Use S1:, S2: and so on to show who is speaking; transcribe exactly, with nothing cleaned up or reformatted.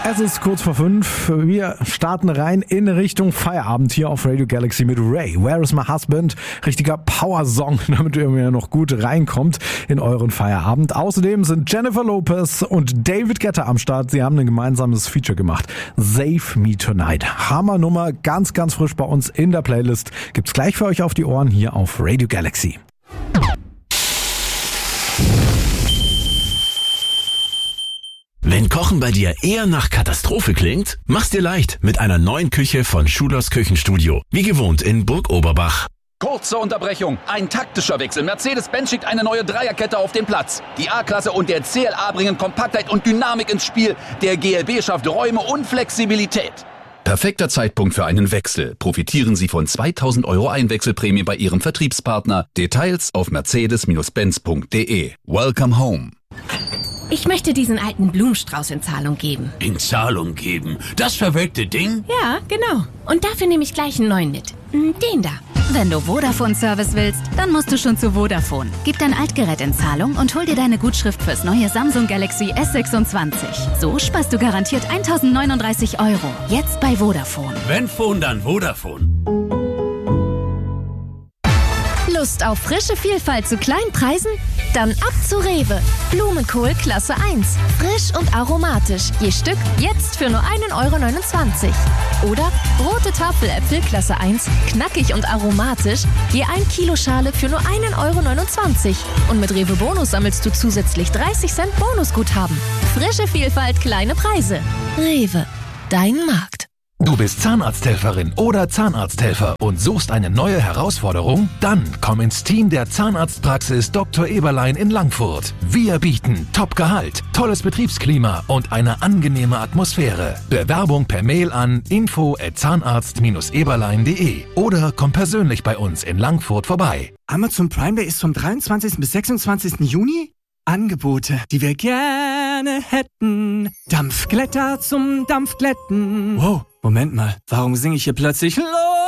S1: Es ist kurz vor fünf. Wir starten rein in Richtung Feierabend hier auf Radio Galaxy mit Ray. Where is my husband? Richtiger Power-Song, damit ihr mir noch gut reinkommt in euren Feierabend. Außerdem sind Jennifer Lopez und David Guetta am Start. Sie haben ein gemeinsames Feature gemacht. Save Me Tonight. Hammernummer, ganz, ganz frisch bei uns in der Playlist. Gibt's gleich für euch auf die Ohren hier auf Radio Galaxy.
S2: Wenn Kochen bei dir eher nach Katastrophe klingt, mach's dir leicht mit einer neuen Küche von Schulers Küchenstudio. Wie gewohnt in Burg Oberbach.
S3: Kurze Unterbrechung. Ein taktischer Wechsel. Mercedes-Benz schickt eine neue Dreierkette auf den Platz. Die A-Klasse und der C L A bringen Kompaktheit und Dynamik ins Spiel. Der G L B schafft Räume und Flexibilität.
S4: Perfekter Zeitpunkt für einen Wechsel. Profitieren Sie von zweitausend Euro Einwechselprämie bei Ihrem Vertriebspartner. Details auf mercedes benz punkt de. Welcome home.
S5: Ich möchte diesen alten Blumenstrauß in Zahlung geben.
S6: In Zahlung geben? Das verwelkte Ding?
S5: Ja, genau. Und dafür nehme ich gleich einen neuen mit. Den da.
S7: Wenn du Vodafone-Service willst, dann musst du schon zu Vodafone. Gib dein Altgerät in Zahlung und hol dir deine Gutschrift fürs neue Samsung Galaxy S sechsundzwanzig. So sparst du garantiert tausendneununddreißig Euro. Jetzt bei Vodafone.
S6: Wenn Phone, dann Vodafone.
S8: Lust auf frische Vielfalt zu kleinen Preisen? Dann ab zu Rewe. Blumenkohl Klasse eins. Frisch und aromatisch. Je Stück jetzt für nur ein Euro neunundzwanzig. Oder rote Tafeläpfel Klasse eins. Knackig und aromatisch. Je ein Kilo Schale für nur ein Euro neunundzwanzig. Und mit Rewe Bonus sammelst du zusätzlich dreißig Cent Bonusguthaben. Frische Vielfalt, kleine Preise. Rewe. Dein Markt.
S9: Du bist Zahnarzthelferin oder Zahnarzthelfer und suchst eine neue Herausforderung? Dann komm ins Team der Zahnarztpraxis Doktor Eberlein in Langfurt. Wir bieten Top-Gehalt, tolles Betriebsklima und eine angenehme Atmosphäre. Bewerbung per Mail an info at zahnarzt eberlein punkt de oder komm persönlich bei uns in Langfurt vorbei.
S10: Amazon Prime Day ist vom dreiundzwanzigsten bis sechsundzwanzigsten Juni. Angebote, die wir gerne hätten. Dampfglätter zum Dampfglätten. Wow, Moment mal, warum singe ich hier plötzlich los?